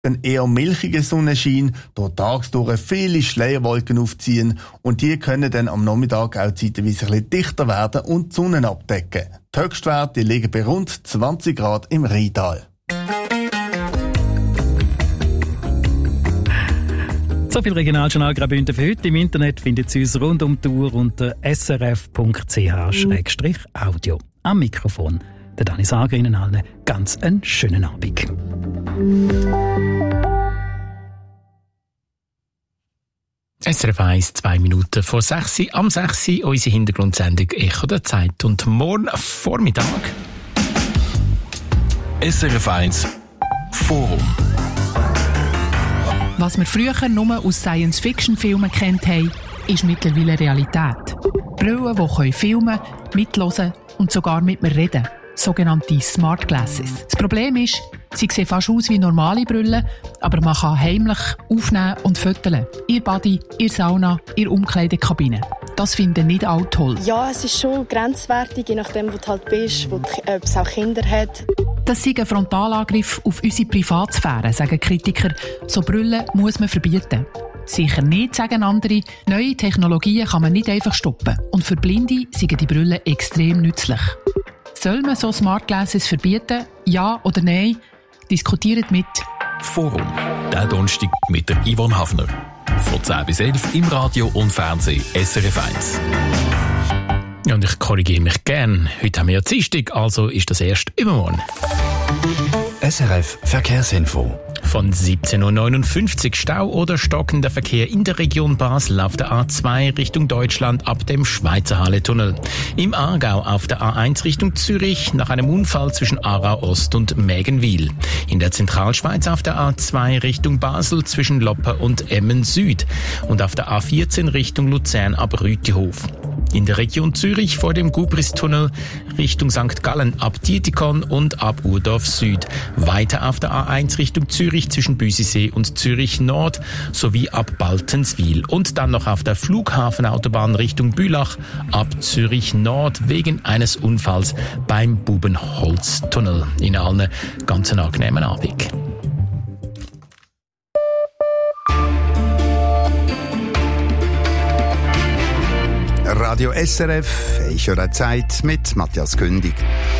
Ein eher milchiger Sonnenschein, durch tagsdurch viele Schleierwolken aufziehen und die können dann am Nachmittag auch zeitweise ein bisschen dichter werden und die Sonne abdecken. Die Höchstwerte liegen bei rund 20 Grad im Rheintal. So viel Regionaljournal Graubünden für heute. Im Internet findet ihr uns rund um die Uhr unter srf.ch/audio. Am Mikrofon der Dani Sager, Ihnen allen ganz einen schönen Abend. SRF 1, 2 Minuten vor 6 am 6 unsere Hintergrundsendung «Echo der Zeit». Und morgen Vormittag SRF 1 Forum. Was wir früher nur aus Science-Fiction-Filmen kennt haben, ist mittlerweile Realität. Brillen, die filmen, mithören und sogar mit mir reden. Sogenannte Smart Glasses. Das Problem ist, sie sehen fast aus wie normale Brillen, aber man kann heimlich aufnehmen und fotografieren. Ihr Body, ihr Sauna, ihr Umkleidekabine. Das finden nicht alle toll. Ja, es ist schon grenzwertig, je nachdem, wo du halt bist, ob es auch Kinder hat. Das sei ein Frontalangriff auf unsere Privatsphäre, sagen Kritiker. So Brillen muss man verbieten. Sicher nicht, sagen andere. Neue Technologien kann man nicht einfach stoppen. Und für Blinde sind die Brillen extrem nützlich. Soll man so Smart Glasses verbieten? Ja oder nein? Diskutiert mit Forum. Der Donnerstag mit der Yvonne Hafner. Von 10 bis 11 im Radio und Fernsehen SRF 1. Ja, und ich korrigiere mich gern. Heute haben wir ja Dienstag, also ist das erst übermorgen. SRF Verkehrsinfo. Von 17.59 Uhr Stau oder stockender Verkehr in der Region Basel auf der A2 Richtung Deutschland ab dem Schweizer Halletunnel. Im Aargau auf der A1 Richtung Zürich nach einem Unfall zwischen Aarau Ost und Mägenwil. In der Zentralschweiz auf der A2 Richtung Basel zwischen Loppe und Emmen Süd. Und auf der A14 Richtung Luzern ab Rütihof. In der Region Zürich vor dem Gubristunnel Richtung St. Gallen ab Dietikon und ab Urdorf Süd. Weiter auf der A1 Richtung Zürich zwischen Büsisee und Zürich Nord sowie ab Baltenswil. Und dann noch auf der Flughafenautobahn Richtung Bülach ab Zürich Nord wegen eines Unfalls beim Bubenholztunnel. Ihnen allen ganz einen angenehmen Abend. Radio SRF, Echo der Zeit mit Matthias Kündig.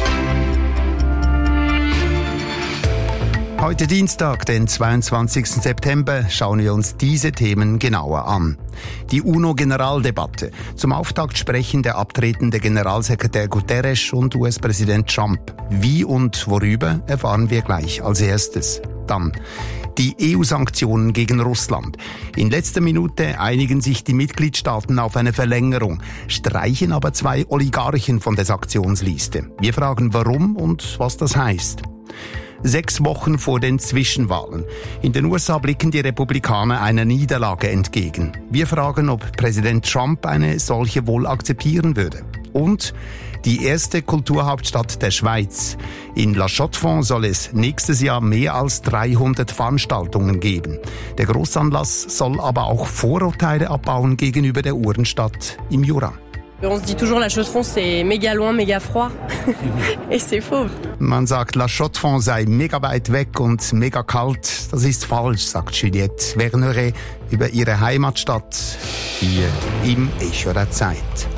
Heute Dienstag, den 22. September, schauen wir uns diese Themen genauer an. Die UNO-Generaldebatte. Zum Auftakt sprechen der abtretende Generalsekretär Guterres und US-Präsident Trump. Wie und worüber, erfahren wir gleich als erstes. Dann die EU-Sanktionen gegen Russland. In letzter Minute einigen sich die Mitgliedstaaten auf eine Verlängerung, streichen aber 2 Oligarchen von der Sanktionsliste. Wir fragen, warum und was das heißt. 6 Wochen vor den Zwischenwahlen. In den USA blicken die Republikaner einer Niederlage entgegen. Wir fragen, ob Präsident Trump eine solche wohl akzeptieren würde. Und die erste Kulturhauptstadt der Schweiz. In La Chaux-de-Fonds soll es nächstes Jahr mehr als 300 Veranstaltungen geben. Der Grossanlass soll aber auch Vorurteile abbauen gegenüber der Uhrenstadt im Jura. On se dit toujours la Chaux-de-Fonds c'est méga loin, méga froid. Et c'est faux. Man sagt, La Chaux-de-Fonds sei mega weit weg und mega kalt. Das ist falsch, sagt Juliette Verneret über ihre Heimatstadt hier im Echo der Zeit.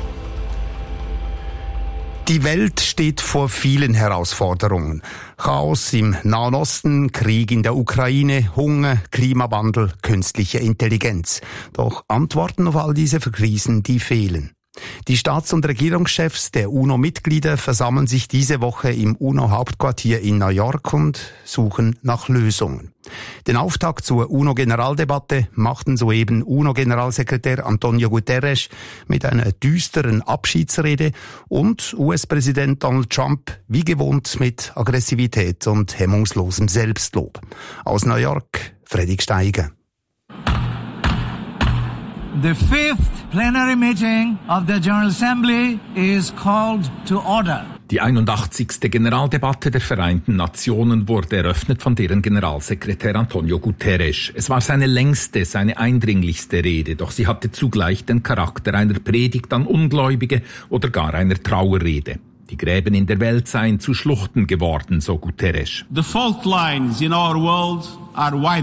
Die Welt steht vor vielen Herausforderungen. Chaos im Nahen Osten, Krieg in der Ukraine, Hunger, Klimawandel, künstliche Intelligenz. Doch Antworten auf all diese Krisen, die fehlen. Die Staats- und Regierungschefs der UNO-Mitglieder versammeln sich diese Woche im UNO-Hauptquartier in New York und suchen nach Lösungen. Den Auftakt zur UNO-Generaldebatte machten soeben UNO-Generalsekretär Antonio Guterres mit einer düsteren Abschiedsrede und US-Präsident Donald Trump wie gewohnt mit Aggressivität und hemmungslosem Selbstlob. Aus New York, Fredrik Steiger. The 5th plenary meeting of the General Assembly is called to order. Die 81. Generaldebatte der Vereinten Nationen wurde eröffnet von deren Generalsekretär Antonio Guterres. Es war seine längste, seine eindringlichste Rede, doch sie hatte zugleich den Charakter einer Predigt an Ungläubige oder gar einer Trauerrede. Die Die Gräben in der Welt seien zu Schluchten geworden, so Guterres. The fault lines in our world are wide